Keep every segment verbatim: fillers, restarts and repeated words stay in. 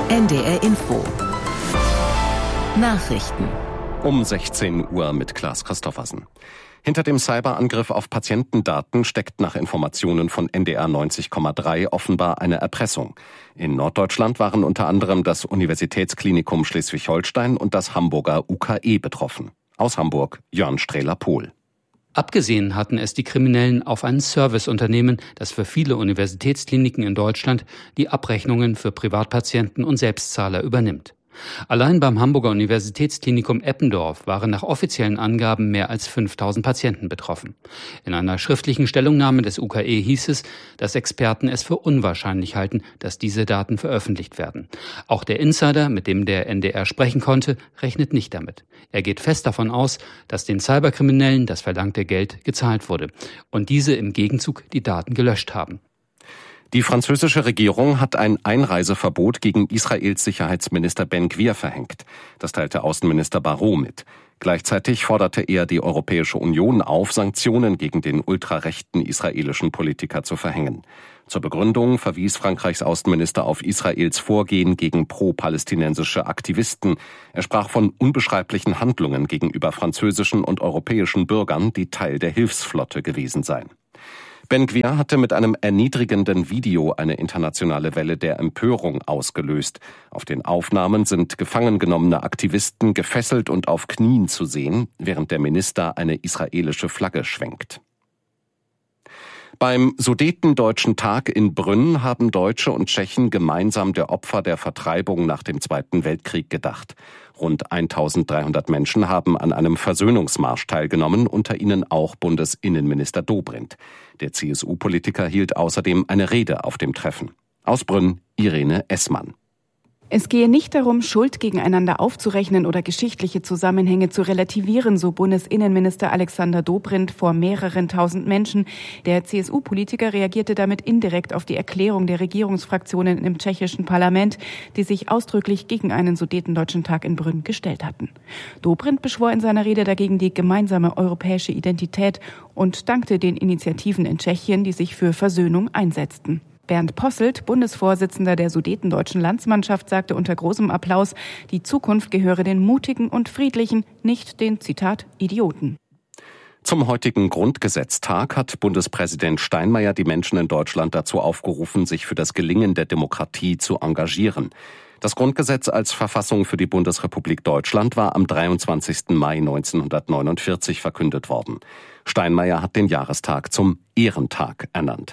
N D R Info. Nachrichten. Um sechzehn Uhr mit Klaas Christoffersen. Hinter dem Cyberangriff auf Patientendaten steckt nach Informationen von N D R neunzig Komma drei offenbar eine Erpressung. In Norddeutschland waren unter anderem das Universitätsklinikum Schleswig-Holstein und das Hamburger U K E betroffen. Aus Hamburg, Jörn Strehler-Pohl. Abgesehen hatten es die Kriminellen auf ein Serviceunternehmen, das für viele Universitätskliniken in Deutschland die Abrechnungen für Privatpatienten und Selbstzahler übernimmt. Allein beim Hamburger Universitätsklinikum Eppendorf waren nach offiziellen Angaben mehr als fünftausend Patienten betroffen. In einer schriftlichen Stellungnahme des U K E hieß es, dass Experten es für unwahrscheinlich halten, dass diese Daten veröffentlicht werden. Auch der Insider, mit dem der N D R sprechen konnte, rechnet nicht damit. Er geht fest davon aus, dass den Cyberkriminellen das verlangte Geld gezahlt wurde und diese im Gegenzug die Daten gelöscht haben. Die französische Regierung hat ein Einreiseverbot gegen Israels Sicherheitsminister Ben Gvir verhängt. Das teilte Außenminister Barrot mit. Gleichzeitig forderte er die Europäische Union auf, Sanktionen gegen den ultrarechten israelischen Politiker zu verhängen. Zur Begründung verwies Frankreichs Außenminister auf Israels Vorgehen gegen pro-palästinensische Aktivisten. Er sprach von unbeschreiblichen Handlungen gegenüber französischen und europäischen Bürgern, die Teil der Hilfsflotte gewesen seien. Ben Gvir hatte mit einem erniedrigenden Video eine internationale Welle der Empörung ausgelöst. Auf den Aufnahmen sind gefangen genommene Aktivisten gefesselt und auf Knien zu sehen, während der Minister eine israelische Flagge schwenkt. Beim Sudetendeutschen Tag in Brünn haben Deutsche und Tschechen gemeinsam der Opfer der Vertreibung nach dem Zweiten Weltkrieg gedacht. Rund eintausenddreihundert Menschen haben an einem Versöhnungsmarsch teilgenommen, unter ihnen auch Bundesinnenminister Dobrindt. Der C S U-Politiker hielt außerdem eine Rede auf dem Treffen. Aus Brünn, Irene Essmann. Es gehe nicht darum, Schuld gegeneinander aufzurechnen oder geschichtliche Zusammenhänge zu relativieren, so Bundesinnenminister Alexander Dobrindt vor mehreren tausend Menschen. Der C S U-Politiker reagierte damit indirekt auf die Erklärung der Regierungsfraktionen im tschechischen Parlament, die sich ausdrücklich gegen einen Sudetendeutschen Tag in Brünn gestellt hatten. Dobrindt beschwor in seiner Rede dagegen die gemeinsame europäische Identität und dankte den Initiativen in Tschechien, die sich für Versöhnung einsetzten. Bernd Posselt, Bundesvorsitzender der Sudetendeutschen Landsmannschaft, sagte unter großem Applaus, die Zukunft gehöre den Mutigen und Friedlichen, nicht den, Zitat, Idioten. Zum heutigen Grundgesetztag hat Bundespräsident Steinmeier die Menschen in Deutschland dazu aufgerufen, sich für das Gelingen der Demokratie zu engagieren. Das Grundgesetz als Verfassung für die Bundesrepublik Deutschland war am dreiundzwanzigsten Mai neunzehnhundertneunundvierzig verkündet worden. Steinmeier hat den Jahrestag zum Ehrentag ernannt.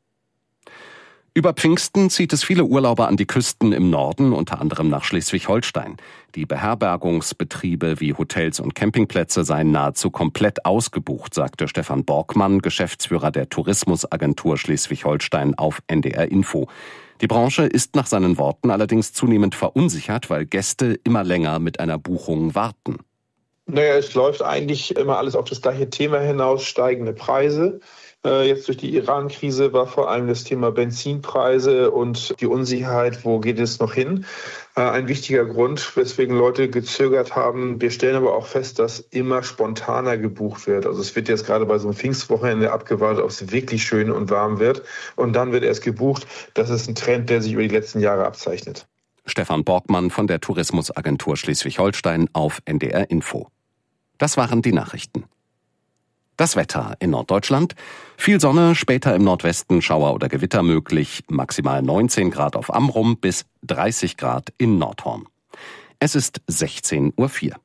Über Pfingsten zieht es viele Urlauber an die Küsten im Norden, unter anderem nach Schleswig-Holstein. Die Beherbergungsbetriebe wie Hotels und Campingplätze seien nahezu komplett ausgebucht, sagte Stefan Borgmann, Geschäftsführer der Tourismusagentur Schleswig-Holstein auf N D R Info. Die Branche ist nach seinen Worten allerdings zunehmend verunsichert, weil Gäste immer länger mit einer Buchung warten. Naja, es läuft eigentlich immer alles auf das gleiche Thema hinaus, steigende Preise. Jetzt durch die Iran-Krise war vor allem das Thema Benzinpreise und die Unsicherheit, wo geht es noch hin, ein wichtiger Grund, weswegen Leute gezögert haben. Wir stellen aber auch fest, dass immer spontaner gebucht wird. Also es wird jetzt gerade bei so einem Pfingstwochenende abgewartet, ob es wirklich schön und warm wird. Und dann wird erst gebucht. Das ist ein Trend, der sich über die letzten Jahre abzeichnet. Stefan Borgmann von der Tourismusagentur Schleswig-Holstein auf N D R Info. Das waren die Nachrichten. Das Wetter in Norddeutschland. Viel Sonne, später im Nordwesten Schauer oder Gewitter möglich. Maximal neunzehn Grad auf Amrum bis dreißig Grad in Nordhorn. Es ist sechzehn Uhr vier.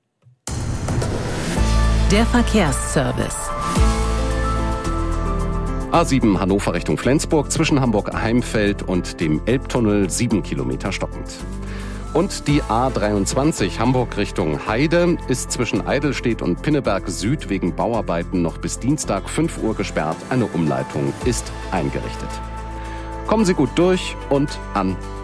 Der Verkehrsservice. A sieben Hannover Richtung Flensburg zwischen Hamburg-Heimfeld und dem Elbtunnel sieben Kilometer stockend. Und die A dreiundzwanzig Hamburg Richtung Heide ist zwischen Eidelstedt und Pinneberg Süd wegen Bauarbeiten noch bis Dienstag fünf Uhr gesperrt. Eine Umleitung ist eingerichtet. Kommen Sie gut durch und an